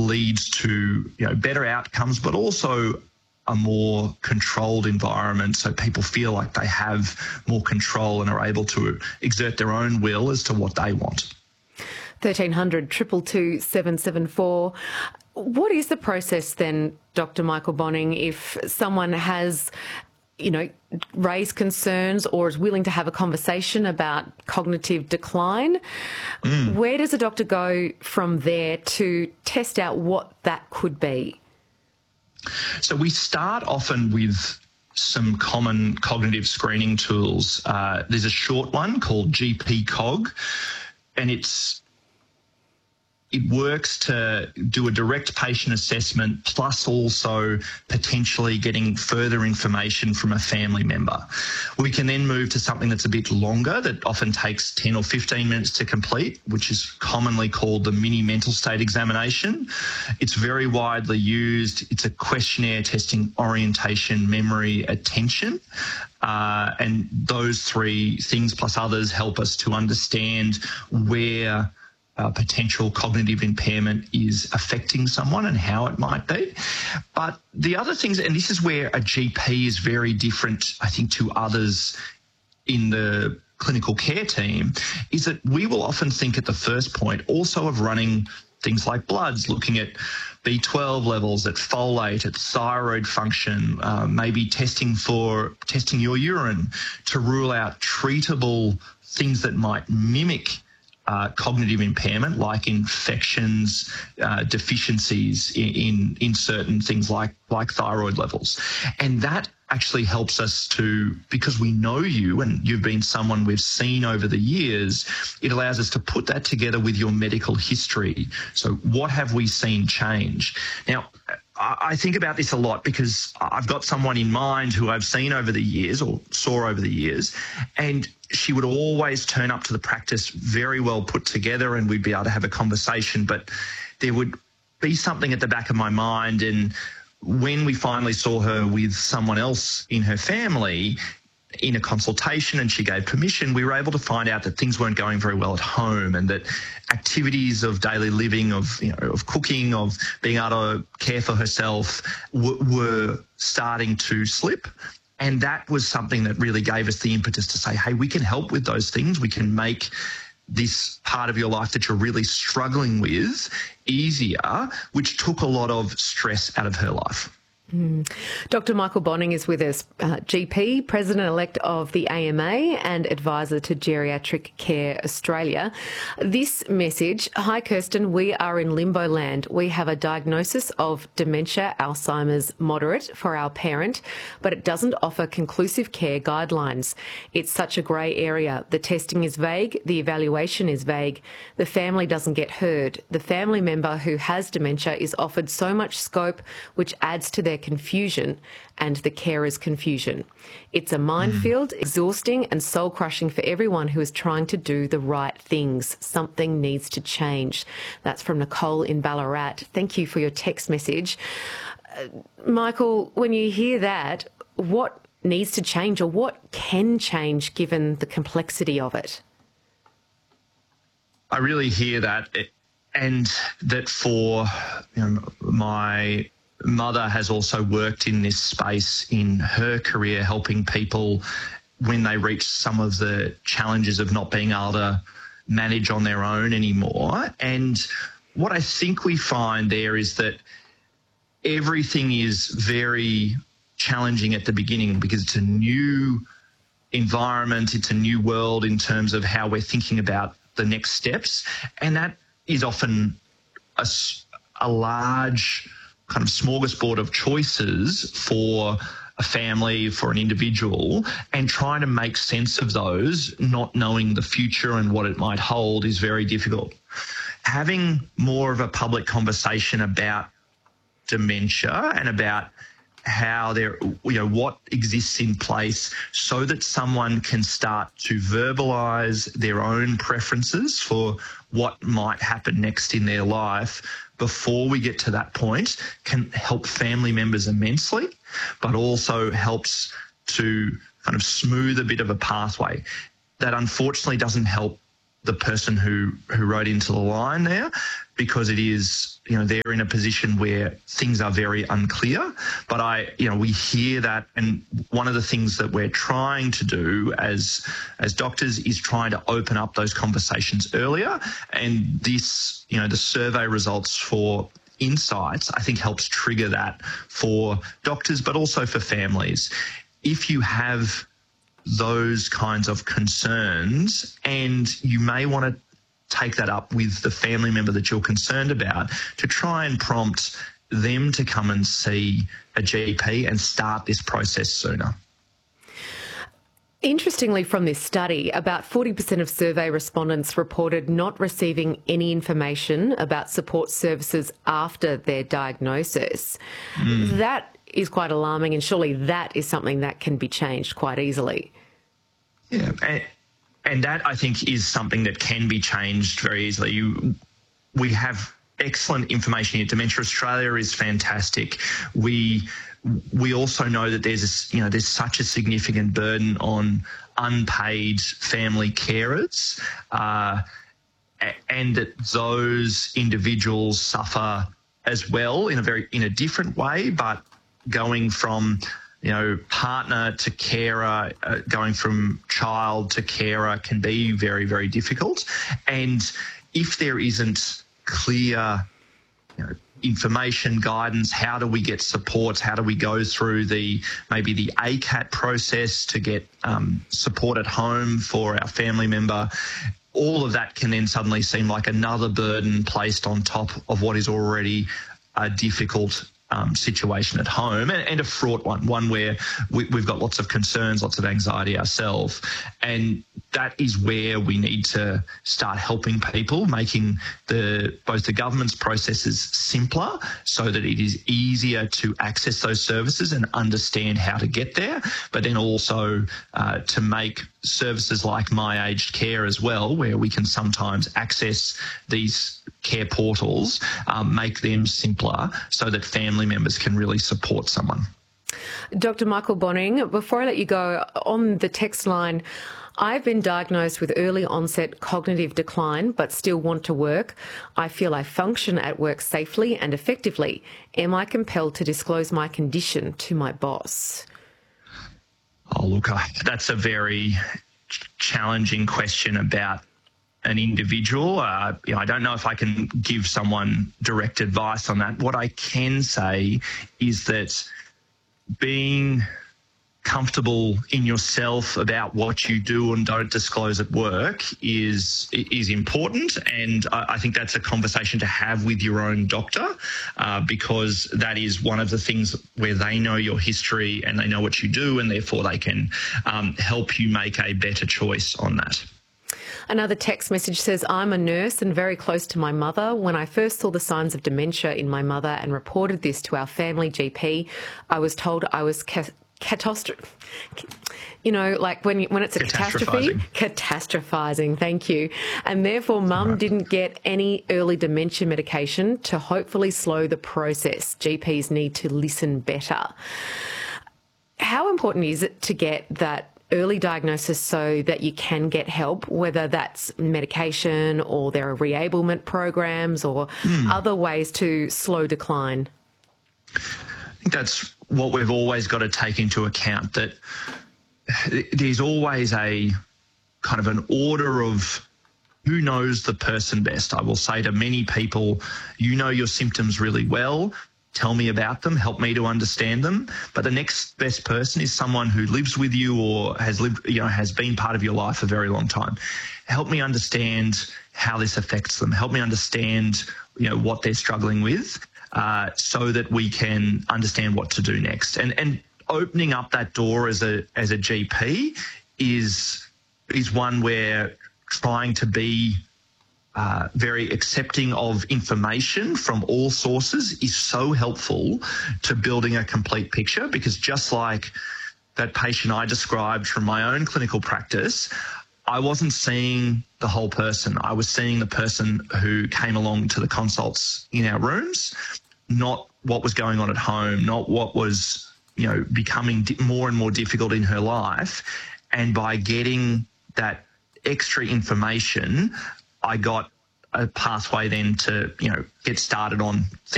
leads to better outcomes, but also a more controlled environment, so people feel like they have more control and are able to exert their own will as to what they want. 1300 222 774. What is the process then, Dr. Michael Bonning, if someone has raised concerns or is willing to have a conversation about cognitive decline? Where does a doctor go from there to test out what that could be? So we start often with some common cognitive screening tools. There's a short one called GP Cog, and it works to do a direct patient assessment, plus also potentially getting further information from a family member. We can then move to something that's a bit longer, that often takes 10 or 15 minutes to complete, which is commonly called the mini mental state examination. It's very widely used. It's a questionnaire testing orientation, memory, attention. And those three things plus others help us to understand where potential cognitive impairment is affecting someone and how it might be. But the other things, and this is where a GP is very different, I think, to others in the clinical care team, is that we will often think at the first point also of running things like bloods, looking at B12 levels, at folate, at thyroid function, maybe testing your urine to rule out treatable things that might mimic cognitive impairment, like infections, deficiencies in certain things like thyroid levels. And that actually helps us because we know you and you've been someone we've seen over the years, it allows us to put that together with your medical history. So what have we seen change? Now, I think about this a lot because I've got someone in mind who I've seen over the years or saw over the years, and she would always turn up to the practice very well put together and we'd be able to have a conversation, but there would be something at the back of my mind. And when we finally saw her with someone else in her family in a consultation and she gave permission, we were able to find out that things weren't going very well at home and that activities of daily living, of cooking, of being able to care for herself were starting to slip. And that was something that really gave us the impetus to say, hey, we can help with those things. We can make this part of your life that you're really struggling with easier, which took a lot of stress out of her life. Dr. Michael Bonning is with us, GP, President-elect of the AMA and Advisor to Geriatric Care Australia. This message: hi Kirsten, we are in limbo land. We have a diagnosis of dementia, Alzheimer's moderate for our parent, but it doesn't offer conclusive care guidelines. It's such a grey area. The testing is vague, the evaluation is vague, the family doesn't get heard. The family member who has dementia is offered so much scope, which adds to their confusion and the carer's confusion. It's a minefield, exhausting and soul-crushing for everyone who is trying to do the right things. Something needs to change. That's from Nicole in Ballarat. Thank you for your text message. Michael, when you hear that, what needs to change or what can change given the complexity of it? I really hear that, and that for my mother has also worked in this space in her career, helping people when they reach some of the challenges of not being able to manage on their own anymore. And what I think we find there is that everything is very challenging at the beginning because it's a new environment, it's a new world in terms of how we're thinking about the next steps. And that is often a large kind of smorgasbord of choices for a family, for an individual, and trying to make sense of those, not knowing the future and what it might hold, is very difficult. Having more of a public conversation about dementia and about how what exists in place so that someone can start to verbalise their own preferences for what might happen next in their life before we get to that point can help family members immensely, but also helps to kind of smooth a bit of a pathway that unfortunately doesn't help the person who wrote into the line there, because it is, they're in a position where things are very unclear. But we hear that, and one of the things that we're trying to do as doctors is trying to open up those conversations earlier. And this, the survey results for Insights, I think, helps trigger that for doctors, but also for families. If you have those kinds of concerns, and you may want to take that up with the family member that you're concerned about, to try and prompt them to come and see a GP and start this process sooner. Interestingly, from this study, about 40% of survey respondents reported not receiving any information about support services after their diagnosis. That is quite alarming, and surely that is something that can be changed quite easily. Yeah, and that, I think, is something that can be changed very easily. We have excellent information here. Dementia Australia is fantastic. We also know that there's such a significant burden on unpaid family carers, and that those individuals suffer as well in a different way, but going from partner to carer, going from child to carer can be very, very difficult. And if there isn't clear information, guidance, how do we get supports, how do we go through maybe the ACAT process to get support at home for our family member, all of that can then suddenly seem like another burden placed on top of what is already a difficult situation at home, and a fraught one where we've got lots of concerns, lots of anxiety ourselves. And that is where we need to start helping people, making both the government's processes simpler so that it is easier to access those services and understand how to get there, but then also to make services like My Aged Care as well, where we can sometimes access these care portals, make them simpler so that family members can really support someone. Dr. Michael Bonning, before I let you go, on the text line, I've been diagnosed with early onset cognitive decline but still want to work. I feel I function at work safely and effectively. Am I compelled to disclose my condition to my boss? Oh, look, that's a very challenging question about an individual. I don't know if I can give someone direct advice on that. What I can say is that being comfortable in yourself about what you do and don't disclose at work is important, and I think that's a conversation to have with your own doctor, because that is one of the things where they know your history and they know what you do, and therefore they can help you make a better choice on that. Another text message says, I'm a nurse and very close to my mother. When I first saw the signs of dementia in my mother and reported this to our family GP, I was told I was catastrophe. Like when it's a catastrophe, catastrophizing, thank you. And therefore mum didn't get any early dementia medication to hopefully slow the process. GPs need to listen better. How important is it to get that early diagnosis so that you can get help, whether that's medication or there are reablement programs or other ways to slow decline? I think that's what we've always got to take into account, that there's always a kind of an order of who knows the person best. I will say to many people, you know your symptoms really well. Tell me about them, help me to understand them. But the next best person is someone who lives with you or has been part of your life a very long time. Help me understand how this affects them. Help me understand, what they're struggling with, so that we can understand what to do next. And opening up that door as a GP is one where trying to be very accepting of information from all sources is so helpful to building a complete picture, because just like that patient I described from my own clinical practice, I wasn't seeing the whole person. I was seeing the person who came along to the consults in our rooms, not what was going on at home, not what was, becoming more and more difficult in her life. And by getting that extra information, I got a pathway then to, get started on